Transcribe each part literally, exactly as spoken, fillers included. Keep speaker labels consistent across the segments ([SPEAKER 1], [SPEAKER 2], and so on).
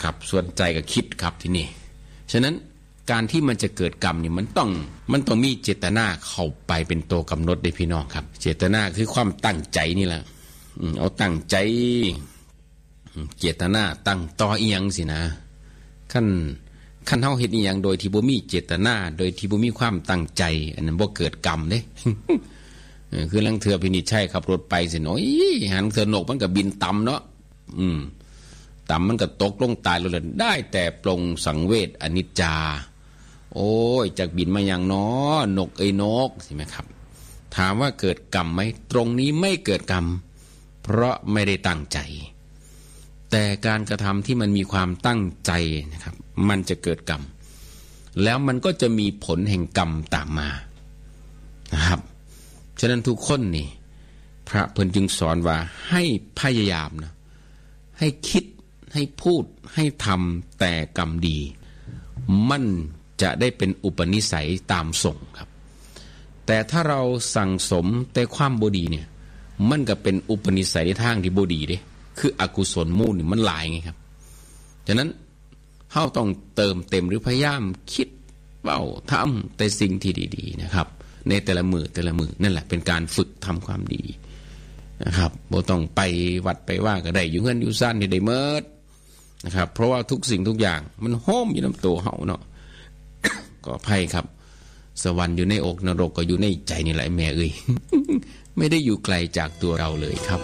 [SPEAKER 1] ครับส่วนใจก็คิดครับที่นี่ฉะนั้นการที่มันจะเกิดกรรมนี่มันต้องมันต้องมีเจตนาเข้าไปเป็นตัวกำหนดได้พี่น้องครับเจตนาคือความตั้งใจนี่แหละเอาตั้งใจเจตนาตั้งต่ออีหยังสินะขั้นขั้นเฮาเฮ็ดอีหยังโดยที่บ่มีเจตนาโดยที่บ่มีความตั้งใจอันนั้นบ่เกิดกรรมเด้ คือลังเทื่อพินิจใช่ขับรถไปสิโอ้ยหันเทื่อนกมันก็บินต่ำเนาะอืมต่ำมันก็ตกลงตายลงเลยได้แต่ปลงสังเวชอนิจจาโอ้ยจากบินมาอย่างน้อนกไอ้นกใช่ไหมครับถามว่าเกิดกรรมไหมตรงนี้ไม่เกิดกรรมเพราะไม่ได้ตั้งใจแต่การกระทำที่มันมีความตั้งใจนะครับมันจะเกิดกรรมแล้วมันก็จะมีผลแห่งกรรมตามมานะครับฉะนั้นทุกคนนี่พระเพิ่นจึงสอนว่าให้พยายามนะให้คิดให้พูดให้ทำแต่กรรมดีมันจะได้เป็นอุปนิสัยตามส่งครับแต่ถ้าเราสั่งสมแต่ความบ่ดีเนี่ยมันก็เป็นอุปนิสัยในทางที่บ่ดีเด้คืออกุศลมูลนี่มันหลายไงครับฉะนั้นเฮาต้องเติมเต็มหรือพยายามคิดเว้าทำแต่สิ่งที่ดีๆนะครับในแต่ละมือแต่ละมือนั่นแหละเป็นการฝึกทำความดีนะครับบ่ต้องไปวัดไปว่าก็ได้อยู่เฮือนอยู่ซ่านนี่ได้เมิดนะครับเพราะว่าทุกสิ่งทุกอย่างมันโฮมอยู่ในตัวเฮาเนาะ ก็อภัยครับสวรรค์อยู่ในอกนรกก็อยู่ในใจนี่แหละแม่เอ้ย ไม่ได้อยู่ไกลจากตัวเราเลยครับ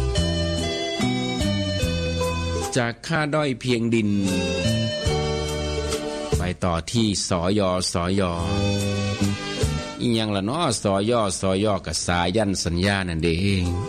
[SPEAKER 1] จากค่าด้อยเพียงดินไปต่อที่สยสยอีหยังล่ะเนาะสยสยกับสายันสัญญานั่นเอง